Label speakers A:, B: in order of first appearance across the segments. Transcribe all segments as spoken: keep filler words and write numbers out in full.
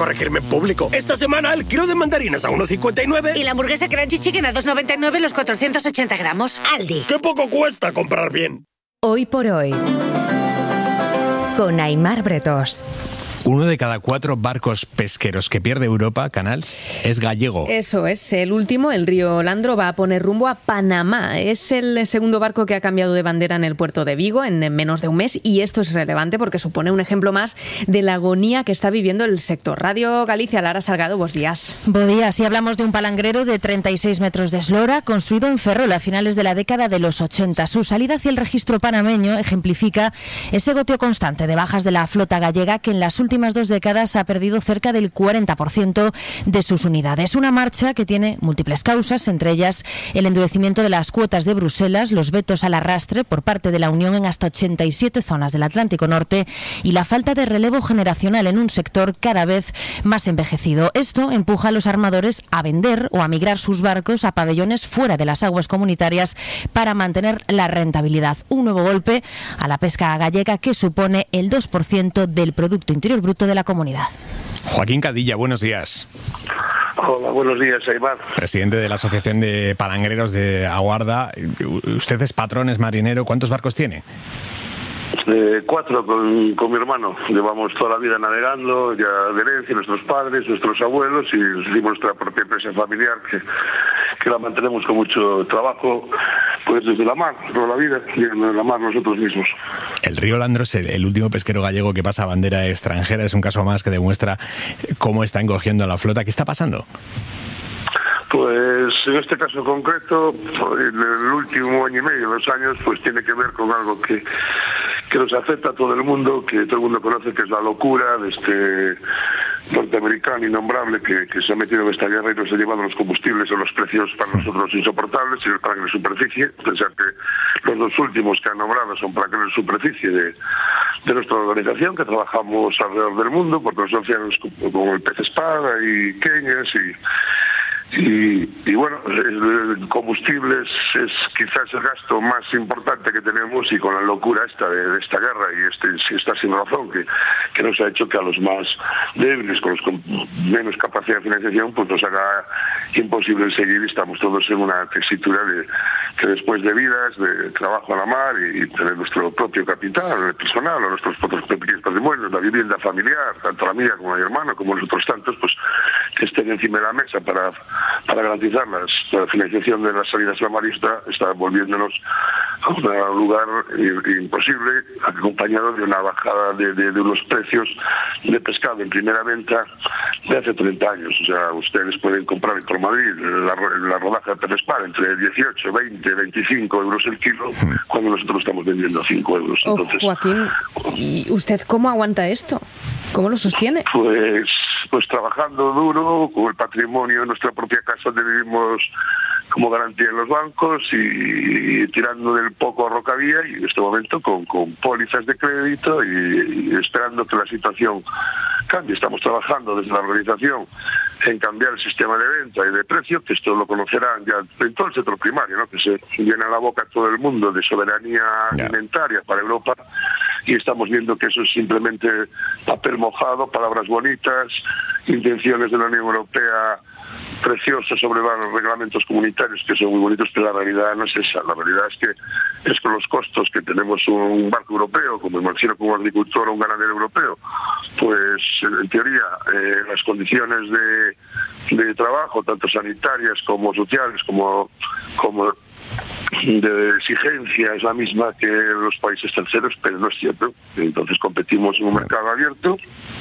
A: corregirme en público. Esta semana el kilo de mandarinas a uno cincuenta y nueve.
B: Y la hamburguesa Crunchy Chicken a dos noventa y nueve los cuatrocientos ochenta gramos. Aldi.
A: ¡Qué poco cuesta comprar bien!
C: Hoy por hoy, con Aimar Bretós.
D: Uno de cada cuatro barcos pesqueros que pierde Europa, Canals, es gallego.
E: Eso es. El último, el río Landro, va a poner rumbo a Panamá. Es el segundo barco que ha cambiado de bandera en el puerto de Vigo en menos de un mes, y esto es relevante porque supone un ejemplo más de la agonía que está viviendo el sector. Radio Galicia, Lara Salgado, buenos días.
F: Buenos días. Y hablamos de un palangrero de treinta y seis metros de eslora, construido en Ferrol a finales de la década de los ochenta. Su salida hacia el registro panameño ejemplifica ese goteo constante de bajas de la flota gallega, que en las últimas últimas dos décadas ha perdido cerca del cuarenta por ciento de sus unidades. Una marcha que tiene múltiples causas, entre ellas el endurecimiento de las cuotas de Bruselas, los vetos al arrastre por parte de la Unión en hasta ochenta y siete zonas del Atlántico Norte y la falta de relevo generacional en un sector cada vez más envejecido. Esto empuja a los armadores a vender o a migrar sus barcos a pabellones fuera de las aguas comunitarias para mantener la rentabilidad. Un nuevo golpe a la pesca gallega, que supone el dos por ciento del Producto Interior Bruto de la comunidad.
D: Joaquín Cadilla, buenos días.
G: Hola, buenos días, Aimar.
D: Presidente de la Asociación de Palangreros de Aguarda. Usted es patrón, es marinero. ¿Cuántos barcos tiene?
G: Eh, cuatro con, con mi hermano. Llevamos toda la vida navegando, ya de herencia, nuestros padres, nuestros abuelos, y hicimos nuestra propia empresa familiar que, que la mantenemos con mucho trabajo, pues desde la mar, toda la vida, y en la mar nosotros mismos.
D: El río Landro es el, el último pesquero gallego que pasa a bandera extranjera. Es un caso más que demuestra cómo está encogiendo a la flota. ¿Qué está pasando?
G: Pues en este caso concreto, en el último año y medio, dos años, pues tiene que ver con algo que, que nos afecta a todo el mundo, que todo el mundo conoce, que es la locura de este norteamericano innombrable que, que se ha metido en esta guerra y nos ha llevado los combustibles a los precios para nosotros insoportables y el planes de superficie. Pensar que los dos últimos que han nombrado son planes de superficie de, de nuestra organización, que trabajamos alrededor del mundo por los océanos como el pez espada y queñas y Y, y bueno, el combustible es, es quizás el gasto más importante que tenemos, y con la locura esta de, de esta guerra y este, esta sin razón que, que nos ha hecho que a los más débiles, con los con menos capacidad de financiación, pues nos haga imposible seguir. Estamos todos en una tesitura de que después de vidas, de trabajo a la mar y, y tener nuestro propio capital, el personal, o nuestros propios pequeños patrimonios, la vivienda familiar, tanto la mía como la de mi hermano, como los otros tantos, pues que estén encima de la mesa para para garantizar las, la financiación de las salidas a la marista, está volviéndonos a un lugar imposible, acompañado de una bajada de, de, de unos precios de pescado en primera venta de hace treinta años. O sea, ustedes pueden comprar por Madrid la, la rodaja de Perespar entre dieciocho, veinte, veinticinco euros el kilo, cuando nosotros estamos vendiendo a cinco euros. Entonces,
E: oh, Joaquín, ¿y usted cómo aguanta esto? ¿Cómo lo sostiene?
G: Pues, pues trabajando duro, con el patrimonio de nuestra propia casa donde vivimos como garantía en los bancos, y, y tirando del poco ahorro que había, y en este momento con, con pólizas de crédito y, y esperando que la situación cambie. Estamos trabajando desde la organización en cambiar el sistema de venta y de precio, que esto lo conocerán ya en todo el sector primario, ¿no? Que se llena la boca a todo el mundo de soberanía alimentaria para Europa, y estamos viendo que eso es simplemente papel mojado, palabras bonitas, intenciones de la Unión Europea preciosas sobre los reglamentos comunitarios, que son muy bonitos, pero la realidad no es esa. La realidad es que es con los costos que tenemos un barco europeo, como me imagino como agricultor o un ganadero europeo, pues en teoría eh, las condiciones de, de trabajo, tanto sanitarias como sociales, como, como de exigencia, es la misma que los países terceros, pero no es cierto. Entonces competimos en un mercado abierto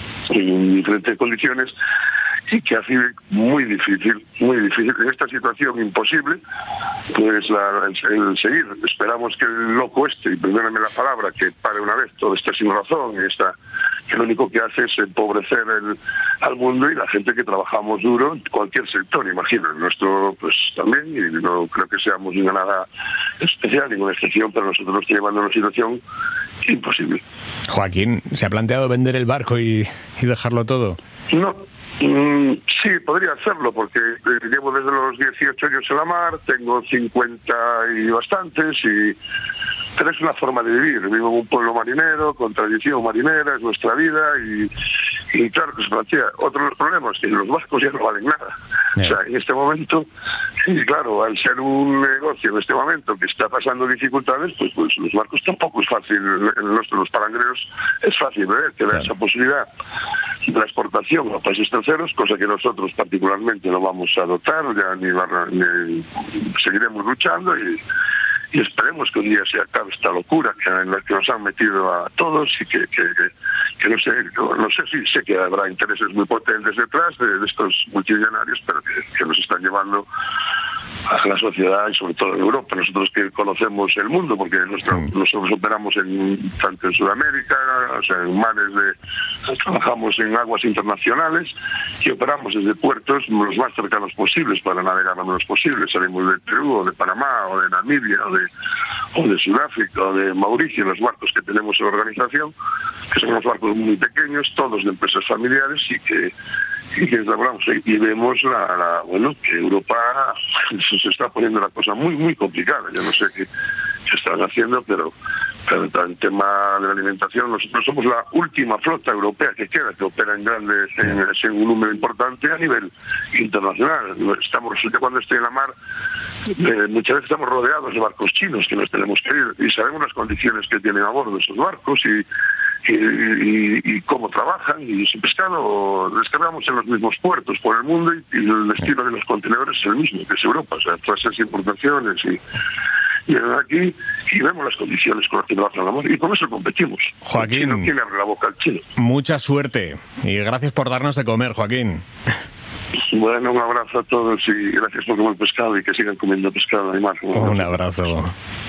G: en diferentes condiciones, y que hace muy difícil, muy difícil, en esta situación imposible, pues la, el, el seguir. Esperamos que el loco este, y perdóname la palabra, que pare una vez todo esto sin razón, y esta, que lo único que hace es empobrecer el, al mundo y la gente que trabajamos duro en cualquier sector, imagino, el nuestro pues también, y no creo que seamos ni nada especial, ninguna excepción, pero nosotros nos está llevando a una situación imposible.
D: Joaquín, ¿se ha planteado vender el barco y, y dejarlo todo?
G: No. Mm, sí, podría hacerlo, porque llevo desde los dieciocho años en la mar, tengo cincuenta y bastantes, y pero es una forma de vivir. Vivo en un pueblo marinero, con tradición marinera, es nuestra vida, y, y claro que se plantea otro de los problemas, que los barcos ya no valen nada. Yeah. O sea, en este momento, y claro, al ser un negocio en este momento que está pasando dificultades, pues, pues los barcos tampoco es fácil, los, los palangreros es fácil ver que da esa posibilidad de la exportación a países terceros, cosa que nosotros particularmente no vamos a adoptar, ya ni, ni seguiremos luchando y y esperemos que un día se acabe esta locura que, en la que nos han metido a todos y que, que, que, que no sé no sé si sé que habrá intereses muy potentes detrás de, de estos multimillonarios, pero que, que nos están llevando a la sociedad y sobre todo en Europa. Nosotros que conocemos el mundo, porque nuestro, sí. nosotros operamos en tanto en Sudamérica, o sea, en mares de, trabajamos en aguas internacionales y operamos desde puertos los más cercanos posibles para navegar lo menos posible. Salimos de Perú o de Panamá o de Namibia o de, o de Sudáfrica o de Mauricio, los barcos que tenemos en la organización, que son unos barcos muy pequeños, todos de empresas familiares y que y que elaboramos y vemos la, la bueno que Europa se está poniendo la cosa muy muy complicada. Yo no sé qué, qué están haciendo, pero, pero en tema de la alimentación nosotros somos la última flota europea que queda, que opera en grandes en, en un número importante a nivel internacional. Estamos resulta cuando estoy en la mar eh, muchas veces estamos rodeados de barcos chinos que nos tenemos que ir y sabemos las condiciones que tienen a bordo esos barcos y Y, y, y cómo trabajan y su pescado descargamos en los mismos puertos por el mundo y, y el destino de los contenedores es el mismo, que es Europa, o sea, todas esas importaciones y, y aquí y vemos las condiciones con las que trabajan la mar y con eso competimos.
D: Joaquín,
G: no tiene abre la boca al chino.
D: Mucha suerte y gracias por darnos de comer, Joaquín.
G: Bueno, un abrazo a todos y gracias por comer pescado y que sigan comiendo pescado y más. Un,
D: un abrazo.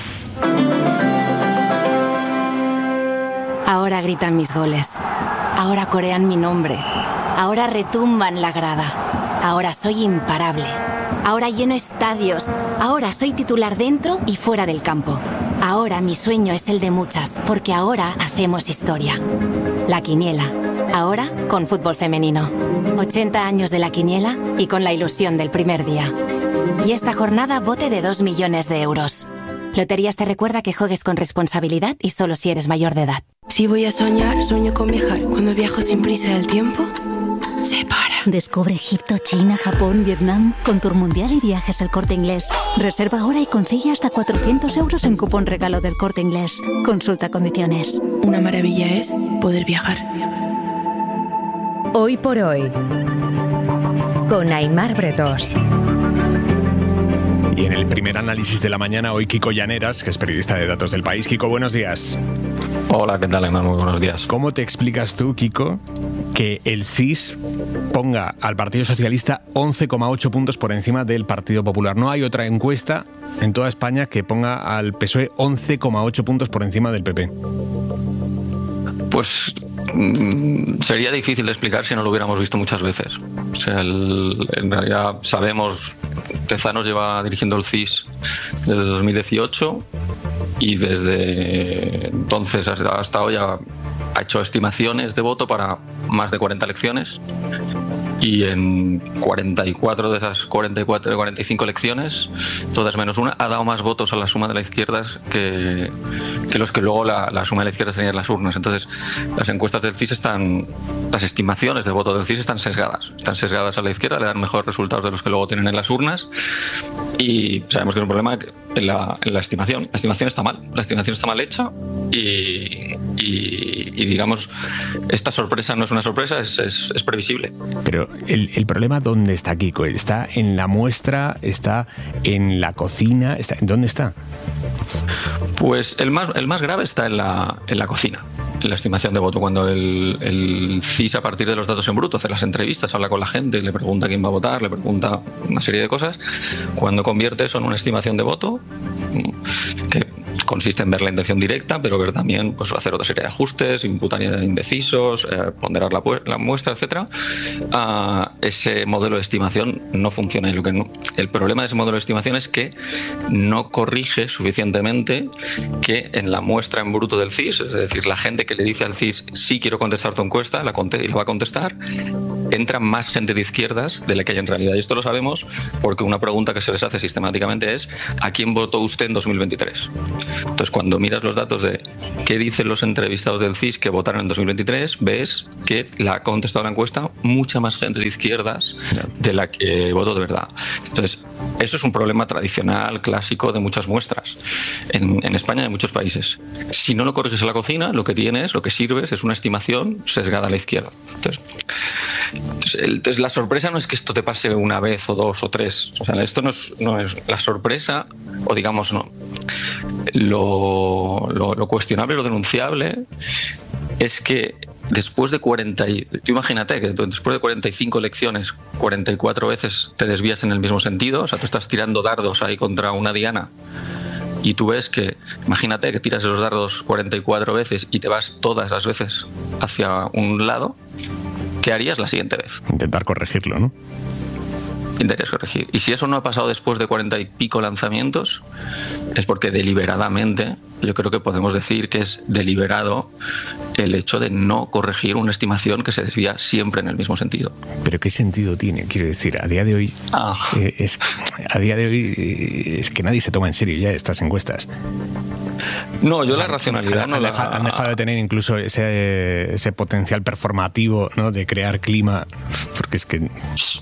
H: Ahora gritan mis goles. Ahora corean mi nombre. Ahora retumban la grada. Ahora soy imparable. Ahora lleno estadios. Ahora soy titular dentro y fuera del campo. Ahora mi sueño es el de muchas, porque ahora hacemos historia. La Quiniela. Ahora con fútbol femenino. ochenta años de La Quiniela y con la ilusión del primer día. Y esta jornada bote de dos millones de euros. Loterías te recuerda que juegues con responsabilidad y solo si eres mayor de edad.
I: Si voy a soñar, sueño con viajar. Cuando viajo sin prisa el tiempo se para.
J: Descubre Egipto, China, Japón, Vietnam con Tour Mundial y Viajes El Corte Inglés. Reserva ahora y consigue hasta cuatrocientos euros en cupón regalo del Corte Inglés. Consulta condiciones.
I: Una maravilla es poder viajar.
C: Hoy por hoy, con Aimar Bretos.
D: Y en el primer análisis de la mañana, hoy Kiko Llaneras, que es periodista de Datos del País. Kiko, buenos días.
K: Hola, ¿qué tal, Hernán? Muy buenos días.
D: ¿Cómo te explicas tú, Kiko, que el C I S ponga al Partido Socialista once coma ocho puntos por encima del Partido Popular? No hay otra encuesta en toda España que ponga al P S O E once coma ocho puntos por encima del P P.
K: Pues mmm, sería difícil de explicar si no lo hubiéramos visto muchas veces. O sea, el, en realidad sabemos, Tezanos lleva dirigiendo el C I S desde dos mil dieciocho y desde entonces hasta, hasta hoy ha, ha hecho estimaciones de voto para más de cuarenta elecciones. Y en cuarenta y cuatro de esas cuarenta y cuatro, cuarenta y cinco elecciones, todas menos una, ha dado más votos a la suma de la izquierda que, que los que luego la, la suma de la izquierda tenía en las urnas. Entonces, las encuestas del C I S están, las estimaciones de voto del C I S están sesgadas. Están sesgadas a la izquierda, le dan mejores resultados de los que luego tienen en las urnas. Y sabemos que es un problema en la, en la estimación. La estimación está mal. La estimación está mal hecha y, y, y digamos, esta sorpresa no es una sorpresa, es, es, es previsible.
D: Pero el, el problema, ¿dónde está, Kiko? ¿Está en la muestra? ¿Está en la cocina? ¿Está, ¿Dónde está?
K: Pues el más, el más grave está en la, en la cocina, en la estimación de voto. Cuando el, el C I S, a partir de los datos en bruto, hace las entrevistas, habla con la gente, le pregunta quién va a votar, le pregunta una serie de cosas, cuando convierte eso en una estimación de voto, que consiste en ver la intención directa, pero ver también, pues, hacer otra serie de ajustes, imputar indecisos, eh, ponderar la, la muestra, etcétera. Uh, ese modelo de estimación no funciona. Y lo que no, el problema de ese modelo de estimación es que no corrige suficientemente que en la muestra en bruto del C I S, es decir, la gente que le dice al C I S sí quiero contestar tu encuesta, la conte- y la va a contestar, entra más gente de izquierdas de la que hay en realidad. Y esto lo sabemos porque una pregunta que se les hace sistemáticamente es ¿a quién votó usted en dos mil veintitrés? Entonces, cuando miras los datos de qué dicen los entrevistados del C I S que votaron en dos mil veintitrés, ves que la ha contestado la encuesta mucha más gente de izquierdas de la que votó de verdad. Entonces, eso es un problema tradicional, clásico de muchas muestras en, en España y en muchos países. Si no lo corriges en la cocina, lo que tienes, lo que sirves es una estimación sesgada a la izquierda. Entonces, entonces, el, entonces la sorpresa no es que esto te pase una vez o dos o tres. O sea, esto no es, no es la sorpresa, o digamos, no. Lo, lo, lo cuestionable, lo denunciable, es que después de cuarenta, tú imagínate que después de cuarenta y cinco elecciones, cuarenta y cuatro veces te desvías en el mismo sentido. O sea, tú estás tirando dardos ahí contra una diana y tú ves que, imagínate que tiras los dardos cuarenta y cuatro veces y te vas todas las veces hacia un lado. ¿Qué harías la siguiente vez?
D: Intentar corregirlo, ¿no?
K: Intentarías corregir. Y si eso no ha pasado después de cuarenta y pico lanzamientos, es porque deliberadamente, yo creo que podemos decir que es deliberado el hecho de no corregir una estimación que se desvía siempre en el mismo sentido.
D: ¿Pero qué sentido tiene? Quiero decir, a día de hoy, ah. eh, es, a día de hoy eh, es que nadie se toma en serio ya estas encuestas.
K: No, yo o sea, la racionalidad
D: han,
K: no
D: han,
K: la...
D: dejado, han dejado de tener incluso ese, ese potencial performativo, ¿no? De crear clima, porque es que...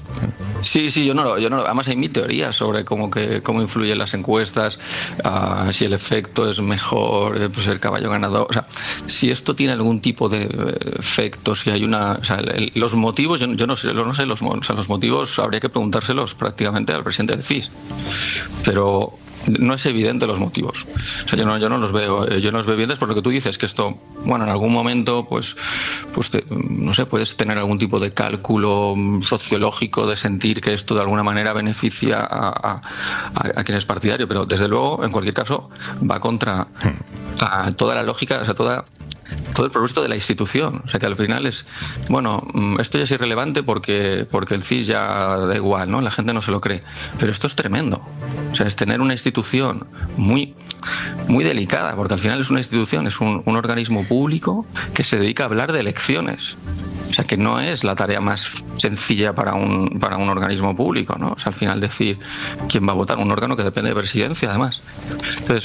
K: Sí, sí, yo no lo... Yo no lo además hay mil teorías sobre cómo, que, cómo influyen las encuestas, uh, si el efecto es mejor, pues el caballo ganador... O sea, si esto tiene algún tipo de efecto, si hay una... O sea, el, los motivos, yo, yo no sé, no sé los, o sea, los motivos habría que preguntárselos prácticamente al presidente del C I S. Pero... no es evidente los motivos. O sea, yo no, yo no los veo, yo no los veo evidentes por lo que tú dices, que esto, bueno, en algún momento, pues, pues te, no sé, puedes tener algún tipo de cálculo sociológico de sentir que esto de alguna manera beneficia a, a, a quien es partidario, pero desde luego, en cualquier caso, va contra a toda la lógica, o sea, toda todo el propósito de la institución. O sea, que al final es, bueno, esto ya es irrelevante porque, porque el C I S ya da igual, ¿no? La gente no se lo cree. Pero esto es tremendo. O sea, es tener una institución muy, muy delicada, porque al final es una institución, es un, un organismo público que se dedica a hablar de elecciones. O sea, que no es la tarea más sencilla para un, para un organismo público, ¿no? O sea, al final decir quién va a votar, un órgano que depende de presidencia, además. Entonces,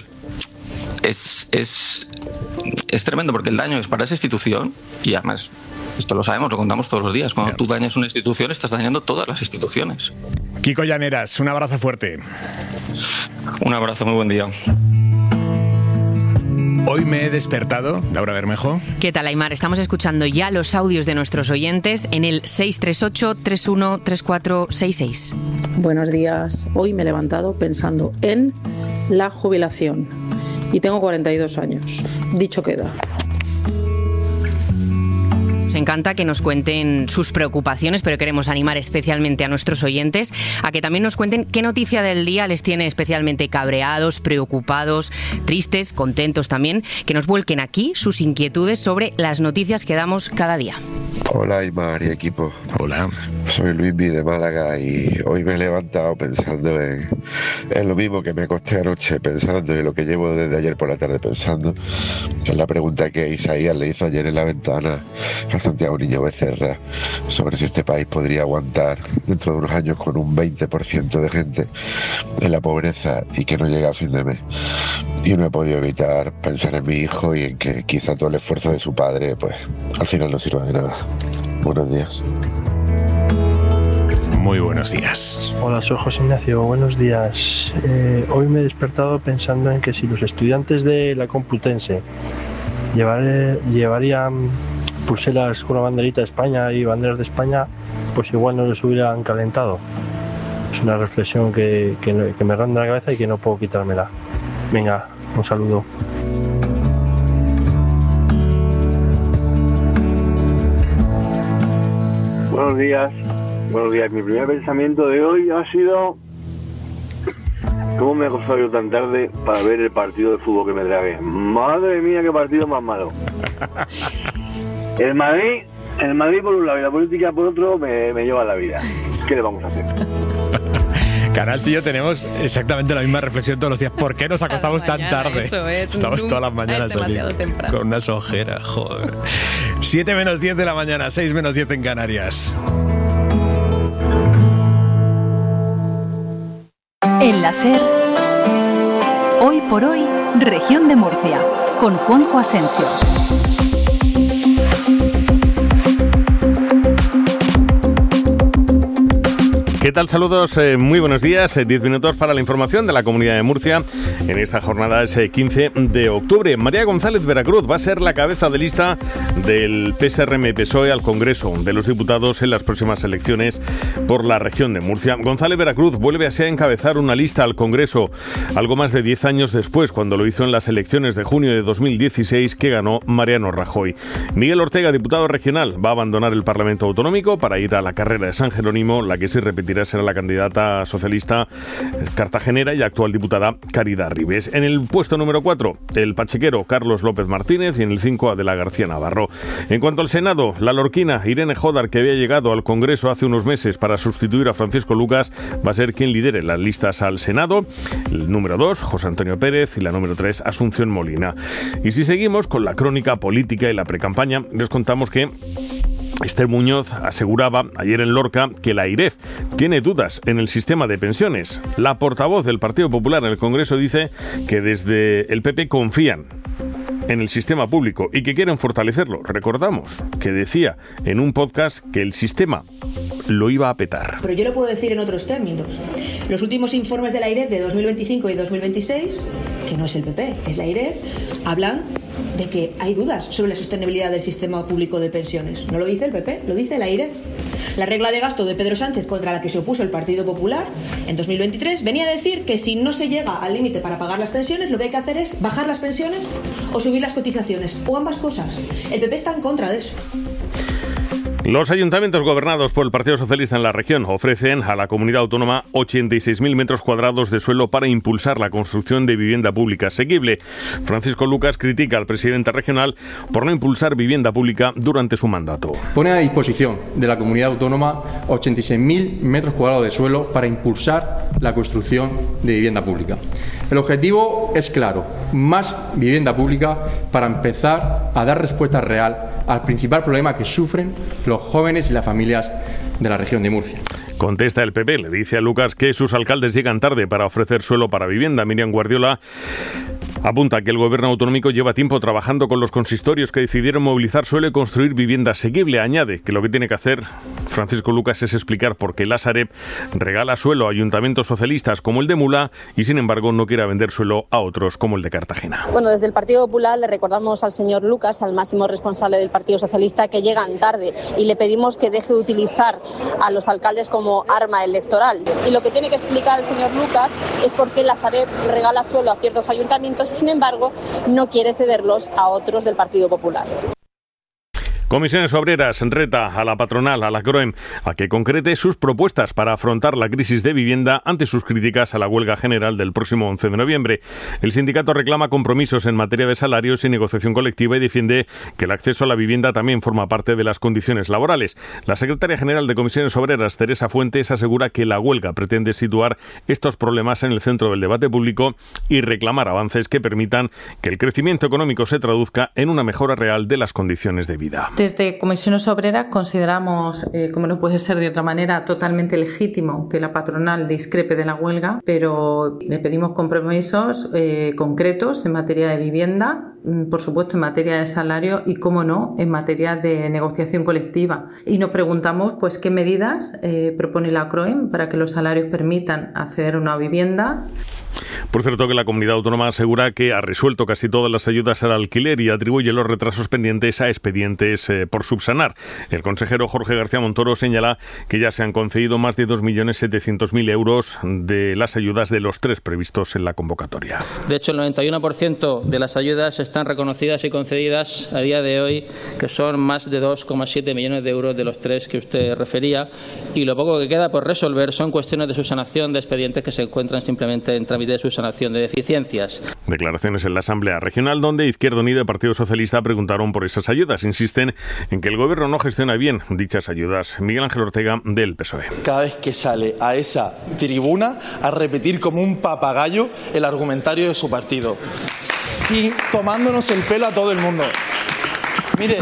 K: es, es, es tremendo porque el daño es para esa institución y además, esto lo sabemos, lo contamos todos los días. Cuando tú dañas una institución, estás dañando todas las instituciones.
D: Kiko Llaneras, un abrazo fuerte.
K: Un abrazo, muy buen día.
D: Hoy me he despertado, Laura Bermejo.
L: ¿Qué tal, Aimar? Estamos escuchando ya los audios de nuestros oyentes en el seis tres ocho, tres uno tres cuatro seis seis.
M: Buenos días. Hoy me he levantado pensando en la jubilación y tengo cuarenta y dos años. Dicho queda.
L: Nos encanta que nos cuenten sus preocupaciones, pero queremos animar especialmente a nuestros oyentes a que también nos cuenten qué noticia del día les tiene especialmente cabreados, preocupados, tristes, contentos también, que nos vuelquen aquí sus inquietudes sobre las noticias que damos cada día.
N: Hola, Aimar y equipo.
D: Hola.
N: Soy Luismi de Málaga y hoy me he levantado pensando en, en lo mismo que me acosté anoche pensando y lo que llevo desde ayer por la tarde pensando. Es la pregunta que Isaías le hizo ayer en la ventana a Santiago Niño Becerra sobre si este país podría aguantar dentro de unos años con un veinte por ciento de gente en la pobreza y que no llega a fin de mes. Y no he podido evitar pensar en mi hijo y en que quizá todo el esfuerzo de su padre pues al final no sirva de nada. Buenos días.
D: Muy buenos días.
O: Hola, soy José Ignacio, buenos días. Eh, hoy me he despertado pensando en que si los estudiantes de la Complutense llevar, llevarían pulseras con la banderita de España y banderas de España, pues igual no les hubieran calentado. Es una reflexión que, que, que me ronda la cabeza y que no puedo quitármela. Venga, un saludo.
P: Buenos días, buenos días. Mi primer pensamiento de hoy ha sido ¿cómo me he acostado yo tan tarde para ver el partido de fútbol que me tragué? Madre mía, qué partido más malo. El Madrid, el Madrid por un lado y la política por otro me, me lleva a la vida. ¿Qué le vamos a hacer?
D: Canals y yo tenemos exactamente la misma reflexión todos los días. ¿Por qué nos acostamos
E: mañana,
D: tan tarde?
E: Eso es,
D: Estamos
E: un,
D: todas las mañanas
E: es demasiado
D: aquí,
E: temprano.
D: con unas ojeras, joder. siete menos diez de la mañana, seis menos diez en Canarias.
J: En la SER, hoy por hoy, Región de Murcia, con Juanjo Asensio.
Q: ¿Qué tal? Saludos, eh, muy buenos días. Eh, diez minutos para la información de la Comunidad de Murcia. En esta jornada es eh, quince de octubre. María González Veracruz va a ser la cabeza de lista del P S R M P S O E al Congreso de los Diputados en las próximas elecciones por la región de Murcia. González Veracruz vuelve así a encabezar una lista al Congreso, algo más de diez años después, cuando lo hizo en las elecciones de junio de dos mil dieciséis, que ganó Mariano Rajoy. Miguel Ortega, diputado regional, va a abandonar el Parlamento Autonómico para ir a la carrera de San Jerónimo, la que sí repetirá será la candidata socialista cartagenera y actual diputada Caridad Ribes. En el puesto número cuatro, el pachequero Carlos López Martínez, y en el cinco, Adela García Navarro. En cuanto al Senado, la lorquina Irene Jodar, que había llegado al Congreso hace unos meses para sustituir a Francisco Lucas, va a ser quien lidere las listas al Senado. El número dos, José Antonio Pérez, y la número tres, Asunción Molina. Y si seguimos con la crónica política y la precampaña, les contamos que Esther Muñoz aseguraba ayer en Lorca que la AIREF tiene dudas en el sistema de pensiones. La portavoz del Partido Popular en el Congreso dice que desde el P P confían en el sistema público y que quieren fortalecerlo. Recordamos que decía en un podcast que el sistema lo iba a petar.
R: Pero yo lo puedo decir en otros términos. Los últimos informes de la AIREF de dos mil veinticinco y dos mil veintiséis, que no es el P P, es la AIREF, hablan de que hay dudas sobre la sostenibilidad del sistema público de pensiones. No lo dice el P P, lo dice la AIREF. La regla de gasto de Pedro Sánchez, contra la que se opuso el Partido Popular en dos mil veintitrés, venía a decir que si no se llega al límite para pagar las pensiones, lo que hay que hacer es bajar las pensiones o subir las cotizaciones, o ambas cosas. El P P está en contra de eso.
Q: Los ayuntamientos gobernados por el Partido Socialista en la región ofrecen a la comunidad autónoma ochenta y seis mil metros cuadrados de suelo para impulsar la construcción de vivienda pública asequible. Francisco Lucas critica al presidente regional por no impulsar vivienda pública durante su mandato.
S: Pone a disposición de la comunidad autónoma ochenta y seis mil metros cuadrados de suelo para impulsar la construcción de vivienda pública. El objetivo es claro, más vivienda pública para empezar a dar respuesta real al principal problema que sufren los jóvenes y las familias de la región de Murcia.
Q: Contesta el P P, le dice a Lucas que sus alcaldes llegan tarde para ofrecer suelo para vivienda. Miriam Guardiola apunta que el gobierno autonómico lleva tiempo trabajando con los consistorios que decidieron movilizar suelo y construir vivienda asequible. Añade que lo que tiene que hacer Francisco Lucas es explicar por qué la Sareb regala suelo a ayuntamientos socialistas como el de Mula y sin embargo no quiere vender suelo a otros como el de Cartagena.
T: Bueno, desde el Partido Popular le recordamos al señor Lucas, al máximo responsable del Partido Socialista, que llegan tarde y le pedimos que deje de utilizar a los alcaldes como arma electoral. Y lo que tiene que explicar el señor Lucas es por qué la Sareb regala suelo a ciertos ayuntamientos, sin embargo, no quiere cederlos a otros del Partido Popular.
Q: Comisiones Obreras reta a la patronal, a la CROEM, a que concrete sus propuestas para afrontar la crisis de vivienda ante sus críticas a la huelga general del próximo once de noviembre. El sindicato reclama compromisos en materia de salarios y negociación colectiva y defiende que el acceso a la vivienda también forma parte de las condiciones laborales. La secretaria general de Comisiones Obreras, Teresa Fuentes, asegura que la huelga pretende situar estos problemas en el centro del debate público y reclamar avances que permitan que el crecimiento económico se traduzca en una mejora real de las condiciones de vida.
U: Desde Comisiones Obreras consideramos, eh, como no puede ser de otra manera, totalmente legítimo que la patronal discrepe de la huelga, pero le pedimos compromisos eh, concretos en materia de vivienda, por supuesto en materia de salario y, cómo no, en materia de negociación colectiva. Y nos preguntamos pues qué medidas eh, propone la CROEM para que los salarios permitan acceder a una vivienda.
Q: Por cierto, que la comunidad autónoma asegura que ha resuelto casi todas las ayudas al alquiler y atribuye los retrasos pendientes a expedientes eh, por subsanar. El consejero Jorge García Montoro señala que ya se han concedido más de dos millones setecientos mil euros de las ayudas de los tres previstos en la convocatoria.
V: De hecho, el noventa y uno por ciento de las ayudas están reconocidas y concedidas a día de hoy, que son más de dos coma siete millones de euros de los tres que usted refería, y lo poco que queda por resolver son cuestiones de subsanación de expedientes que se encuentran simplemente en trámite de subsanación de deficiencias.
Q: Declaraciones en la Asamblea Regional, donde Izquierda Unida y Partido Socialista preguntaron por esas ayudas. Insisten en que el Gobierno no gestiona bien dichas ayudas. Miguel Ángel Ortega, del P S O E.
W: Cada vez que sale a esa tribuna a repetir como un papagayo el argumentario de su partido, sí, tomándonos el pelo a todo el mundo. Mire,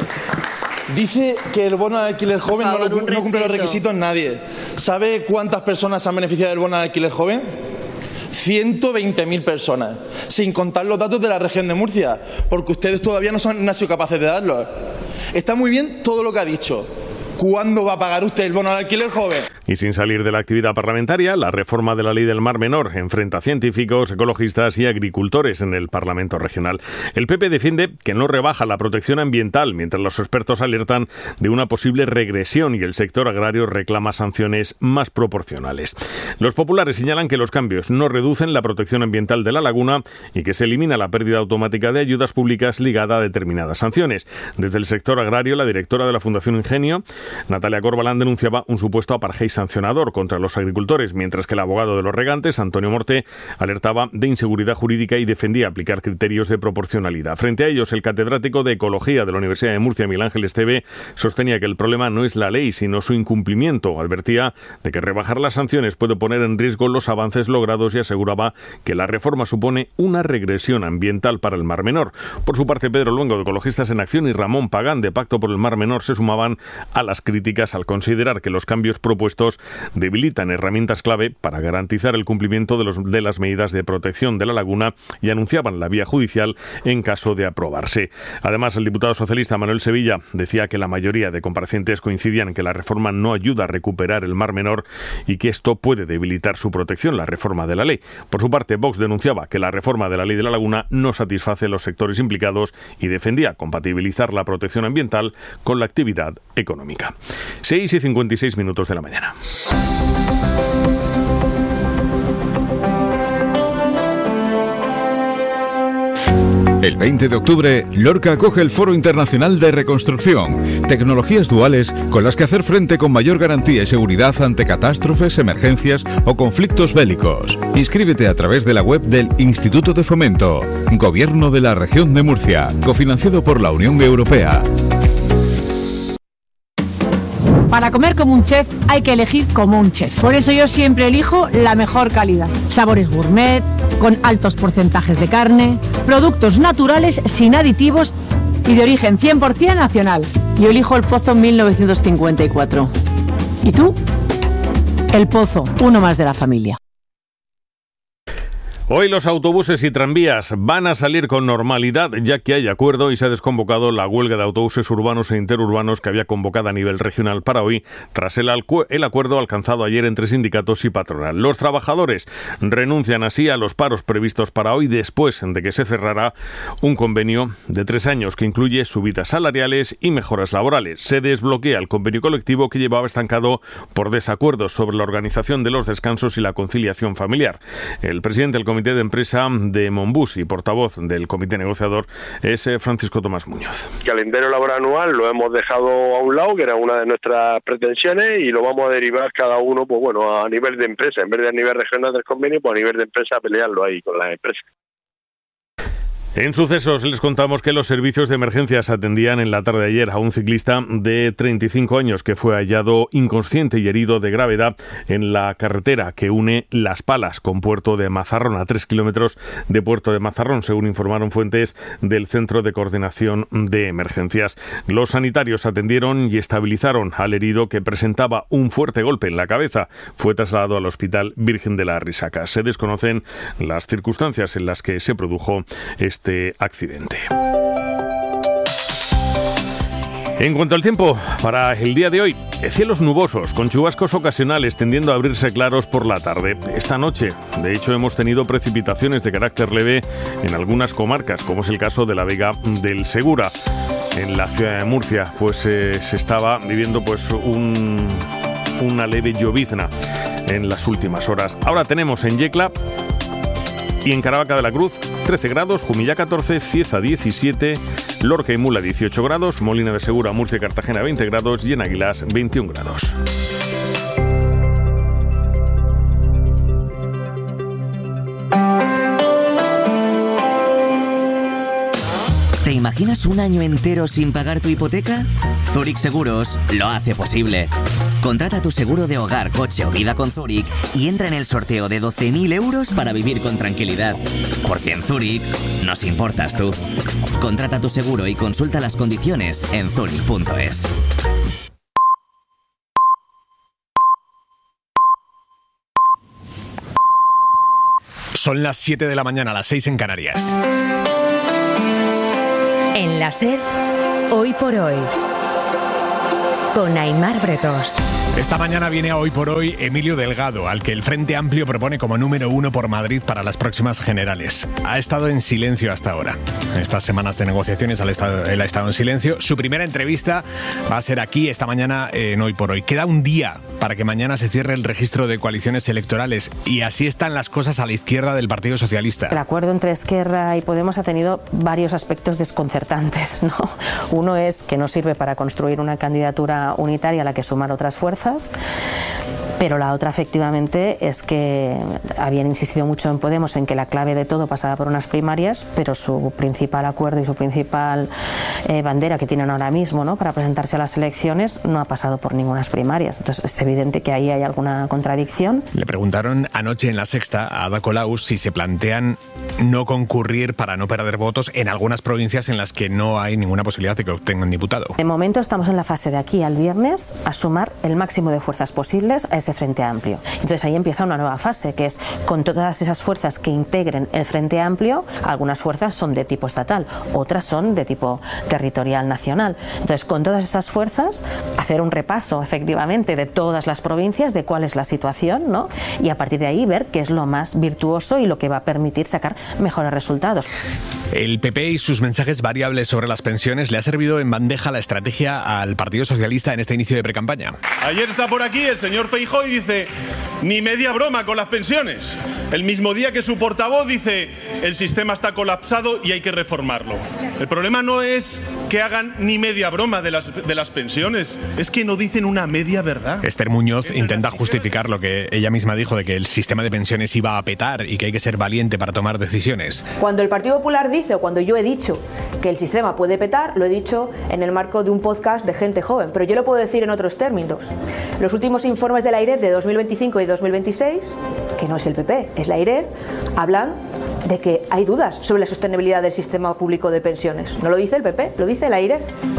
W: dice que el bono de alquiler joven no, lo, no cumple los requisitos nadie. ¿Sabe cuántas personas se han beneficiado del bono de alquiler joven? ciento veinte mil personas, sin contar los datos de la región de Murcia, porque ustedes todavía no, son, no han sido capaces de darlos. Está muy bien todo lo que ha dicho. ¿Cuándo va a pagar usted el bono al alquiler joven?
Q: Y sin salir de la actividad parlamentaria, la reforma de la Ley del Mar Menor enfrenta a científicos, ecologistas y agricultores en el Parlamento regional. El P P defiende que no rebaja la protección ambiental, mientras los expertos alertan de una posible regresión y el sector agrario reclama sanciones más proporcionales. Los populares señalan que los cambios no reducen la protección ambiental de la laguna y que se elimina la pérdida automática de ayudas públicas ligada a determinadas sanciones. Desde el sector agrario, la directora de la Fundación Ingenio, Natalia Corbalán, denunciaba un supuesto apartheid sancionador contra los agricultores, mientras que el abogado de los regantes, Antonio Morte, alertaba de inseguridad jurídica y defendía aplicar criterios de proporcionalidad. Frente a ellos, el catedrático de Ecología de la Universidad de Murcia, Miguel Ángel Esteve, sostenía que el problema no es la ley, sino su incumplimiento. Advertía de que rebajar las sanciones puede poner en riesgo los avances logrados y aseguraba que la reforma supone una regresión ambiental para el Mar Menor. Por su parte, Pedro Luengo, de Ecologistas en Acción, y Ramón Pagán, de Pacto por el Mar Menor, se sumaban a las críticas al considerar que los cambios propuestos debilitan herramientas clave para garantizar el cumplimiento de, los, de las medidas de protección de la laguna y anunciaban la vía judicial en caso de aprobarse. Además, el diputado socialista Manuel Sevilla decía que la mayoría de comparecientes coincidían en que la reforma no ayuda a recuperar el Mar Menor y que esto puede debilitar su protección, la reforma de la ley. Por su parte, Vox denunciaba que la reforma de la ley de la laguna no satisface a los sectores implicados y defendía compatibilizar la protección ambiental con la actividad económica. seis y cincuenta y seis minutos de la mañana.
A: El veinte de octubre, Lorca acoge el Foro Internacional de Reconstrucción, tecnologías duales con las que hacer frente con mayor garantía y seguridad ante catástrofes, emergencias o conflictos bélicos. Inscríbete a través de la web del Instituto de Fomento, Gobierno de la Región de Murcia, cofinanciado por la Unión Europea.
B: Para comer como un chef hay que elegir como un chef. Por eso yo siempre elijo la mejor calidad. Sabores gourmet, con altos porcentajes de carne, productos naturales sin aditivos y de origen cien por ciento nacional. Yo elijo El Pozo mil novecientos cincuenta y cuatro. ¿Y tú? El Pozo, uno más de la familia.
Q: Hoy los autobuses y tranvías van a salir con normalidad, ya que hay acuerdo y se ha desconvocado la huelga de autobuses urbanos e interurbanos que había convocada a nivel regional para hoy, tras el, el acuerdo alcanzado ayer entre sindicatos y patronal. Los trabajadores renuncian así a los paros previstos para hoy, después de que se cerrara un convenio de tres años que incluye subidas salariales y mejoras laborales. Se desbloquea el convenio colectivo que llevaba estancado por desacuerdos sobre la organización de los descansos y la conciliación familiar. El presidente del Comité de Empresa de Monbus y portavoz del comité negociador es Francisco Tomás Muñoz.
F: El calendario laboral anual lo hemos dejado a un lado, que era una de nuestras pretensiones, y lo vamos a derivar cada uno, pues bueno, a nivel de empresa, en vez de a nivel regional del convenio, pues a nivel de empresa a pelearlo ahí con las empresas.
Q: En Sucesos les contamos que los servicios de emergencias atendían en la tarde de ayer a un ciclista de treinta y cinco años que fue hallado inconsciente y herido de gravedad en la carretera que une Las Palas con Puerto de Mazarrón, a tres kilómetros de Puerto de Mazarrón, según informaron fuentes del Centro de Coordinación de Emergencias. Los sanitarios atendieron y estabilizaron al herido, que presentaba un fuerte golpe en la cabeza. Fue trasladado al Hospital Virgen de la Risaca. Se desconocen las circunstancias en las que se produjo este Este accidente. En cuanto al tiempo, para el día de hoy, cielos nubosos, con chubascos ocasionales tendiendo a abrirse claros por la tarde. Esta noche, de hecho, hemos tenido precipitaciones de carácter leve en algunas comarcas, como es el caso de la Vega del Segura. En la ciudad de Murcia, pues eh, se estaba viviendo pues un, una leve llovizna en las últimas horas. Ahora tenemos en Yecla y en Caravaca de la Cruz trece grados, Jumilla catorce, Cieza diecisiete, Lorca y Mula dieciocho grados, Molina de Segura, Murcia y Cartagena veinte grados y en Águilas veintiún grados.
X: ¿Te imaginas un año entero sin pagar tu hipoteca? Zurich Seguros lo hace posible. Contrata tu seguro de hogar, coche o vida con Zurich y entra en el sorteo de doce mil euros para vivir con tranquilidad. Porque en Zurich nos importas tú. Contrata tu seguro y consulta las condiciones en zurich punto es.
D: Son las siete de la mañana, las seis en Canarias.
C: En la SER, Hoy por Hoy, con Aimar Bretos.
D: Esta mañana viene a Hoy por Hoy Emilio Delgado, al que el Frente Amplio propone como número uno por Madrid para las próximas generales. Ha estado en silencio hasta ahora. En estas semanas de negociaciones él ha estado, él ha estado en silencio. Su primera entrevista va a ser aquí esta mañana en Hoy por Hoy. Queda un día para que mañana se cierre el registro de coaliciones electorales y así están las cosas a la izquierda del Partido Socialista.
G: El acuerdo entre Esquerra y Podemos ha tenido varios aspectos desconcertantes, ¿no? Uno es que no sirve para construir una candidatura unitaria a la que sumar otras fuerzas. Pero la otra, efectivamente, es que habían insistido mucho en Podemos en que la clave de todo pasaba por unas primarias, pero su principal acuerdo y su principal eh, bandera que tienen ahora mismo, ¿no?, para presentarse a las elecciones no ha pasado por ninguna primarias. Entonces es evidente que ahí hay alguna contradicción.
D: Le preguntaron anoche en La Sexta a Ada Colau si se plantean no concurrir para no perder votos en algunas provincias en las que no hay ninguna posibilidad de que obtengan diputado.
G: De momento estamos en la fase de aquí al viernes a sumar el máximo de fuerzas posibles a ese Frente Amplio. Entonces ahí empieza una nueva fase, que es con todas esas fuerzas que integren el Frente Amplio. Algunas fuerzas son de tipo estatal, otras son de tipo territorial nacional. Entonces con todas esas fuerzas hacer un repaso efectivamente de todas las provincias, de cuál es la situación, ¿no?, y a partir de ahí ver qué es lo más virtuoso y lo que va a permitir sacar mejores resultados.
D: El P P y sus mensajes variables sobre las pensiones le ha servido en bandeja la estrategia al Partido Socialista en este inicio de precampaña.
H: Ayer está por aquí el señor Feijóo y dice: ni media broma con las pensiones. El mismo día que su portavoz dice: el sistema está colapsado y hay que reformarlo. El problema no es que hagan ni media broma de las, de las pensiones, es que no dicen una media verdad.
D: Esther Muñoz intenta justificar lo que ella misma dijo de que el sistema de pensiones iba a petar y que hay que ser valiente para tomar decisiones.
R: Cuando el Partido Popular dice, o cuando yo he dicho que el sistema puede petar, lo he dicho en el marco de un podcast de gente joven, pero yo lo puedo decir en otros términos. Los últimos informes de la AIREF de dos mil veinticinco y dos mil veintiséis, que no es el P P, es la AIREF, hablan de que hay dudas sobre la sostenibilidad del sistema público de pensiones. No lo dice el P P, lo dice la AIREF.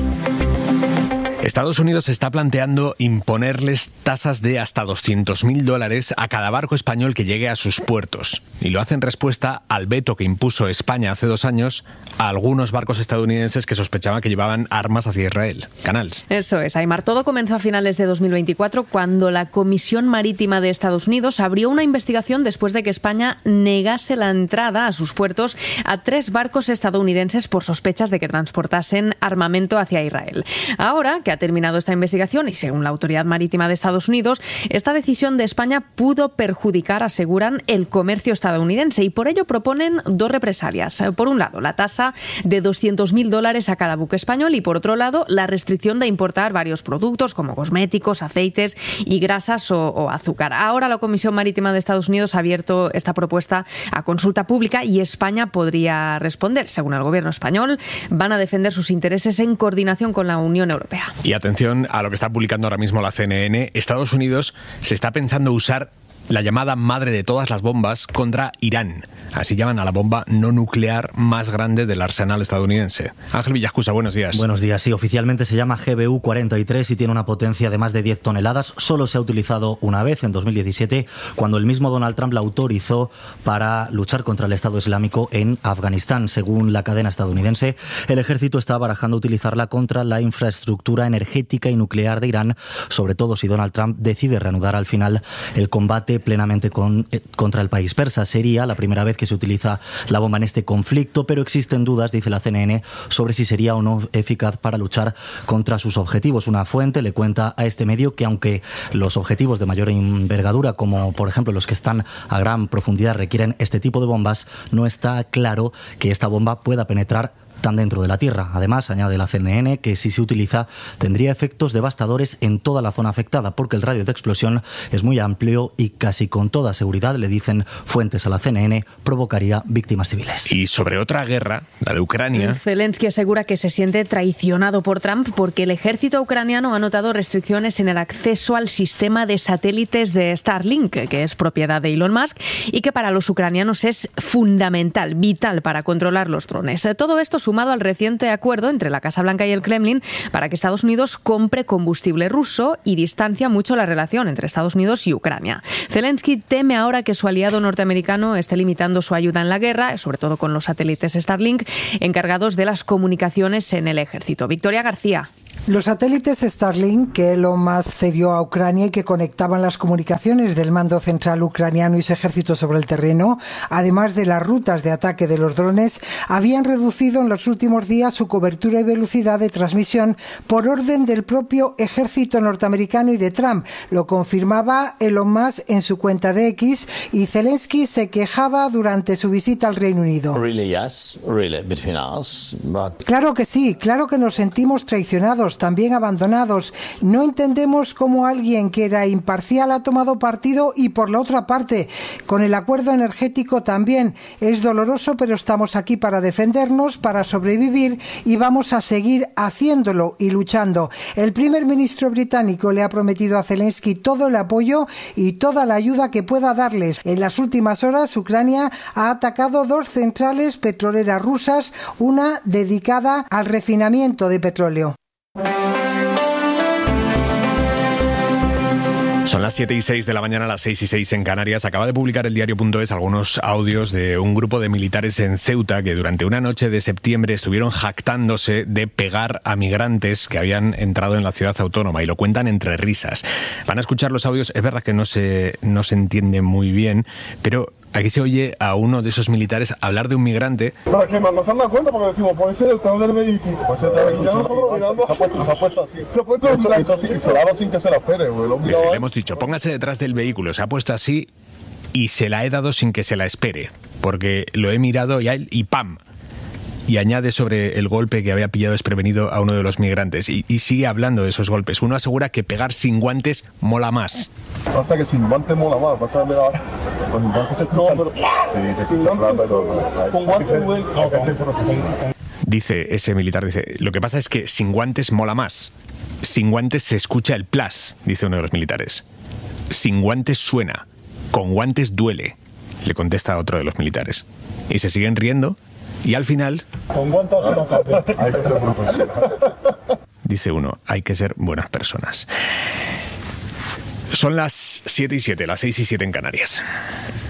D: Estados Unidos está planteando imponerles tasas de hasta doscientos mil dólares a cada barco español que llegue a sus puertos. Y lo hace en respuesta al veto que impuso España hace dos años a algunos barcos estadounidenses que sospechaban que llevaban armas hacia Israel. Canals.
E: Eso es, Aimar. Todo comenzó a finales de dos mil veinticuatro cuando la Comisión Marítima de Estados Unidos abrió una investigación después de que España negase la entrada a sus puertos a tres barcos estadounidenses por sospechas de que transportasen armamento hacia Israel. Ahora que ha terminado esta investigación y según la Autoridad Marítima de Estados Unidos, esta decisión de España pudo perjudicar, aseguran, el comercio estadounidense y por ello proponen dos represalias. Por un lado, la tasa de doscientos mil dólares a cada buque español y por otro lado, la restricción de importar varios productos como cosméticos, aceites y grasas o, o azúcar. Ahora la Comisión Marítima de Estados Unidos ha abierto esta propuesta a consulta pública y España podría responder. Según el gobierno español, van a defender sus intereses en coordinación con la Unión Europea.
D: Y atención a lo que está publicando ahora mismo la C N N. Estados Unidos se está pensando usar la llamada madre de todas las bombas contra Irán. Así llaman a la bomba no nuclear más grande del arsenal estadounidense. Ángel Villascusa, buenos días.
I: Buenos días. Sí, oficialmente se llama G B U cuarenta y tres y tiene una potencia de más de diez toneladas. Solo se ha utilizado una vez, en dos mil diecisiete, cuando el mismo Donald Trump la autorizó para luchar contra el Estado Islámico en Afganistán. Según la cadena estadounidense, el ejército está barajando utilizarla contra la infraestructura energética y nuclear de Irán, sobre todo si Donald Trump decide reanudar al final el combate plenamente con, eh, contra el país persa. Sería la primera vez que se utiliza la bomba en este conflicto, pero existen dudas, dice la C N N, sobre si sería o no eficaz para luchar contra sus objetivos. Una fuente le cuenta a este medio que aunque los objetivos de mayor envergadura, como por ejemplo los que están a gran profundidad, requieren este tipo de bombas, no está claro que esta bomba pueda penetrar tan dentro de la Tierra. Además, añade la C N N que si se utiliza tendría efectos devastadores en toda la zona afectada porque el radio de explosión es muy amplio y casi con toda seguridad, le dicen fuentes a la C N N, provocaría víctimas civiles.
D: Y sobre otra guerra, la de Ucrania.
E: Zelensky asegura que se siente traicionado por Trump porque el ejército ucraniano ha notado restricciones en el acceso al sistema de satélites de Starlink, que es propiedad de Elon Musk y que para los ucranianos es fundamental, vital para controlar los drones. Todo esto suma sumado al reciente acuerdo entre la Casa Blanca y el Kremlin para que Estados Unidos compre combustible ruso y distancia mucho la relación entre Estados Unidos y Ucrania. Zelensky teme ahora que su aliado norteamericano esté limitando su ayuda en la guerra, sobre todo con los satélites Starlink, encargados de las comunicaciones en el ejército. Victoria García.
K: Los satélites Starlink que Elon Musk cedió a Ucrania y que conectaban las comunicaciones del mando central ucraniano y su ejército sobre el terreno, además de las rutas de ataque de los drones, habían reducido en los últimos días su cobertura y velocidad de transmisión por orden del propio ejército norteamericano y de Trump. Lo confirmaba Elon Musk en su cuenta de X y Zelensky se quejaba durante su visita al Reino Unido.
L: Really, yes, really, between us, but...
K: Claro que sí, claro que nos sentimos traicionados, también abandonados. No entendemos cómo alguien que era imparcial ha tomado partido y por la otra parte, con el acuerdo energético también. Es doloroso, pero estamos aquí para defendernos, para sobrevivir y vamos a seguir haciéndolo y luchando. El primer ministro británico le ha prometido a Zelensky todo el apoyo y toda la ayuda que pueda darles. En las últimas horas, Ucrania ha atacado dos centrales petroleras rusas, una dedicada al refinamiento de petróleo.
D: Son las siete y seis de la mañana, las seis y seis en Canarias. Acaba de publicar el diario punto es algunos audios de un grupo de militares en Ceuta que durante una noche de septiembre estuvieron jactándose de pegar a migrantes que habían entrado en la ciudad autónoma, y lo cuentan entre risas. Van a escuchar los audios, es verdad que no se, no se entiende muy bien, pero aquí se oye a uno de esos militares hablar de un migrante.
M: Para que nos han dado cuenta, porque decimos, puede ser el talón del vehículo. Pues se ha puesto, se ha puesto así. Se ha puesto en blanco. Y se la ha dado sin que se la espere, güey.
D: Le hemos dicho, póngase detrás del vehículo. Se ha puesto así y se la he dado sin que se la espere. Porque lo he mirado y, y ¡pam! Y añade sobre el golpe que había pillado desprevenido a uno de los migrantes. Y, y sigue hablando de esos golpes. Uno asegura que pegar sin guantes mola más.
M: Pasa que sin guantes mola más. Pasa que con guantes se escuchan. Con guantes duele.
D: Dice ese militar, dice, lo que pasa es que sin guantes mola más. Sin guantes se escucha el plas, dice uno de los militares. Sin guantes suena. Con guantes duele, le contesta otro de los militares. Y se siguen riendo. Y al final,
M: con guantes no cambia. Hay que ser profesional.
D: Dice uno, hay que ser buenas personas. Son las siete y siete, las seis y siete en Canarias.